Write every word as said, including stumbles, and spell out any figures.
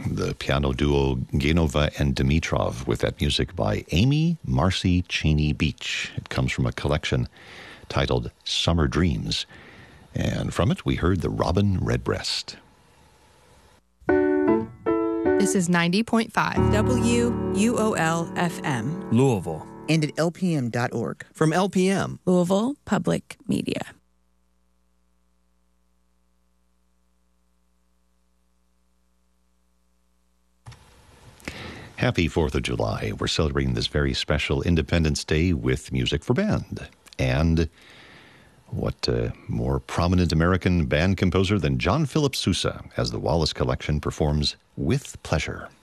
the piano duo Genova and Dimitrov with that music by Amy Marcy Cheney Beach. It comes from a collection titled Summer Dreams, and from it we heard the Robin Redbreast. This is ninety point five W U O L F M, Louisville. And at L P M dot org. From L P M, Louisville Public Media. Happy fourth of July. We're celebrating this very special Independence Day with music for band. And what uh, more prominent American band composer than John Philip Sousa as the Wallace Collection performs With Pleasure.